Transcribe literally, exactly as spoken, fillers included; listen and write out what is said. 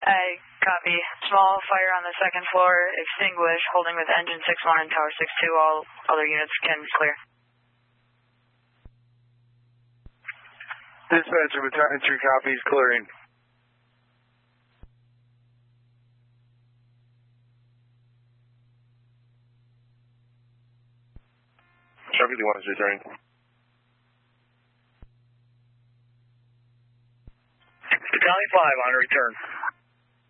I copy. Small fire on the second floor, extinguished, holding with engine six one and tower six two. All other units can clear. Dispatcher, battalion three copies, clearing. Sharpie one is returning. Battalion five on return.